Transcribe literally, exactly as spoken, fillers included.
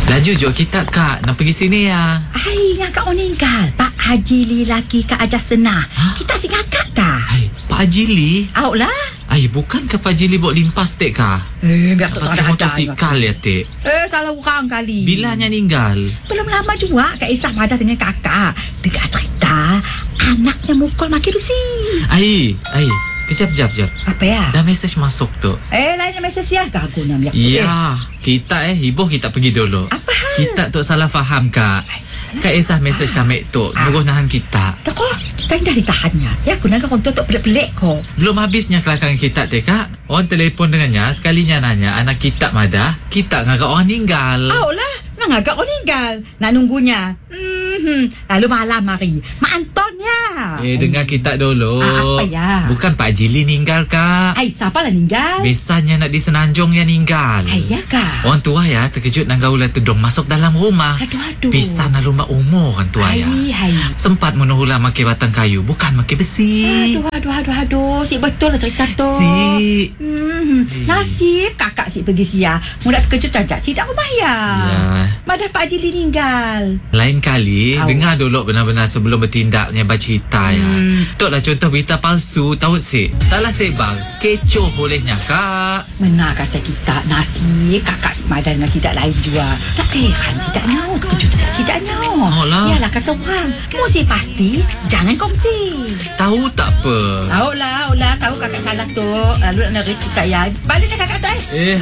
Laju jom kita kak, nak pergi sini ya. Ai, ngakak meninggal. Pak Haji Li laki ke ajar senah. Ha? Kita si ngakak tak? Hai, Pak Haji Li. Au lah. Ai, bukan ke Pak Haji Li bawa limpas tek kah? Eh, biar tak Pakai ada motosikal ya tek. Eh, salah orang kali. Bilanya ninggal. Belum lama juga Kak Isah madah dengan kakak. Dengar cerita, anaknya mukul makin rusi. Ai, ai. Kejap, kejap, kejap. Apa ya? Dah mesej masuk tu. Eh, lainnya mesej ya. Gagu nak Ya, kita eh ibu kita pergi dulu. Apa hal? Kita tu salah faham kak. Kak Esah mesej kami tu nyuruh nahan kita. Tak kok, kita dah ditahannya. Ya, aku nak orang tu tak pelik-pelik kok. Belum habisnya kelakangan kita teh kak. Orang telefon dengannya sekalinya nanya anak kita madah. Kita ngagak orang ninggal. Au lah, nak agak kau meninggal. Nak nunggunya. Hmm, lalu malam mari. Mak Antonnya. Eh dengar kita dulu. Ah, apa ya? Bukan Pak Jili ninggal kak. Ai, siapa lah meninggal? Biasanya nak di Senanjung yang ninggal. Ai, ya kak? Orang tua ya terkejut nak gaulah tedong masuk dalam rumah. Aduh, aduh. Bisa nak rumah umur orang tua ya. Hai, hai. Sempat menuhulah makai batang kayu, bukan makai besi. Aduh, aduh, aduh, aduh. Si betul lah cerita tu. Si. Hmm, nasib kakak si pergi sia. Mudah terkejut cacat si tak rumah ya. Ya. Madah Pak Haji Li meninggal. Lain kali Au. dengar dulu benar-benar sebelum bertindaknya bercerita ya. Hmm. Tok lah contoh berita palsu tahu si. Salah sebang, kecoh bolehnya kak. Mana kata kita nasib kakak si Madan dengan si tak lain juga. Tak heran si tak nyawa. Terkejut tak si tak nyawa. Alah. Yalah kata orang. Mesti pasti jangan kongsi. Tahu tak apa. Tahu lah, tahu lah. Tahu kakak salah tu. Lalu nak nari kita ya. Baliknya kakak tu eh. Eh